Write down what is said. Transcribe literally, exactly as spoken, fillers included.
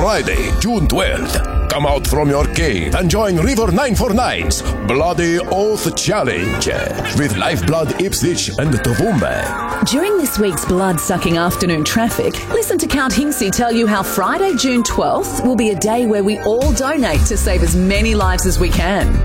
Friday, June twelfth. Come out from your cave and join River nine forty-nine's Bloody Oath Challenge with Lifeblood Ipswich and Toowoomba. During this week's blood-sucking afternoon traffic, listen to Count Hinksey tell you how Friday, June twelfth will be a day where we all donate to save as many lives as we can.